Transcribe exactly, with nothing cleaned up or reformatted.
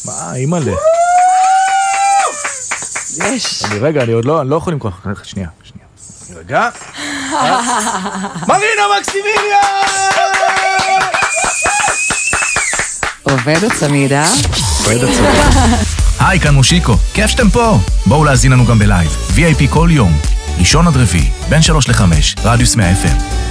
מה, אימא'לה. יש. אני רגע, אני עוד לא, אני לא יכול למכוח. שנייה, שנייה. רגע. מרינה מקסימיליה! עובד הצמיד, אה? עובד הצמיד. היי, כאן מושיקו. כיף שאתם פה. בואו להזין לנו גם בלייב. וי איי פי כל יום. ראשון עד רביעי, בין שלוש לחמש, רדיוס מאה אף אם.